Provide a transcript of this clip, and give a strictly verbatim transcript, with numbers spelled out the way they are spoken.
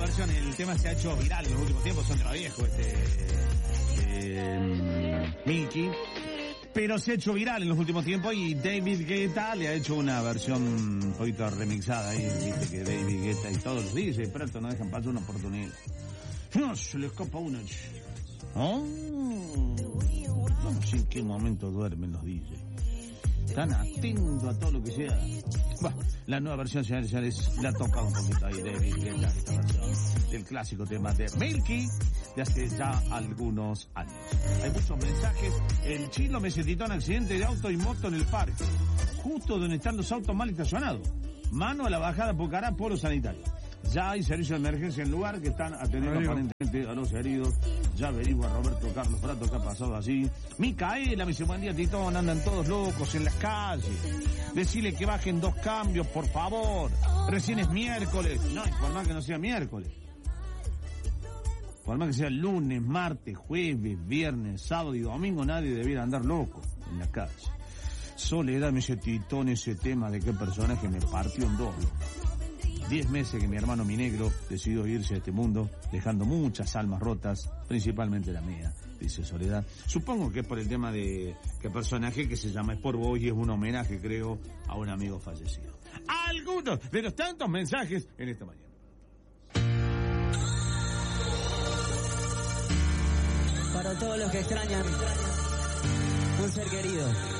versión, el tema se ha hecho viral en los últimos tiempos, son viejo este eh, Milky, pero se ha hecho viral en los últimos tiempos y David Guetta le ha hecho una versión un poquito remixada ahí, viste que David Guetta y todos los D Js, pero esto no dejan pasar una oportunidad. No, se le escapa una. Oh, no sé en qué momento duermen los D Js. Están atentos a todo lo que sea. Bueno, la nueva versión, señores y señores, la toca un poquito ahí David Guetta, esta versión del clásico tema de Milky de hace ya algunos años. Hay muchos mensajes. El chilo me citó un accidente de auto y moto en el parque, justo donde están los autos mal estacionados. Mano a la bajada Pucará, polo sanitario. Ya hay servicio de emergencia en el lugar que están atendiendo aparentemente a los heridos. Ya averigua Roberto Carlos Prato que ha pasado así. Micaela me dice, buen día Titón, andan todos locos en las calles. Decirle que bajen dos cambios, por favor. Recién es miércoles. No, por más que no sea miércoles. Por más que sea lunes, martes, jueves, viernes, sábado y domingo, nadie debiera andar loco en la calle. Soledad me dice, Titón, ese tema de qué personaje me partió en dos. Diez meses que mi hermano mi negro decidió irse a este mundo, dejando muchas almas rotas, principalmente la mía, dice Soledad. Supongo que es por el tema de que personaje que se llama Sport Boy y es un homenaje, creo, a un amigo fallecido. Algunos de los tantos mensajes en esta mañana. Para todos los que extrañan un ser querido.